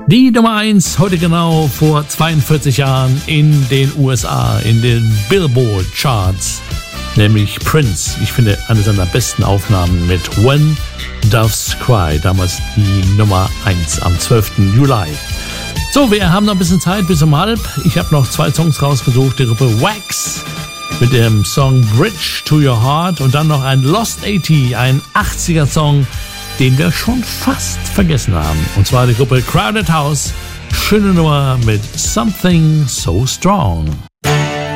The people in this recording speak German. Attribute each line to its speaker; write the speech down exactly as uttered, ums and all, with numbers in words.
Speaker 1: Die Nummer eins heute genau vor zweiundvierzig Jahren in den U S A, in den Billboard Charts, nämlich Prince. Ich finde, eine seiner besten Aufnahmen mit When Doves Cry, damals die Nummer eins am zwölften Juli. So, wir haben noch ein bisschen Zeit bis um halb. Ich habe noch zwei Songs rausgesucht, die Gruppe Wax mit dem Song Bridge to Your Heart und dann noch ein Lost achtzig, ein achtziger-Song, den wir schon fast vergessen haben. Und zwar die Gruppe Crowded House. Schöne Nummer mit Something So Strong.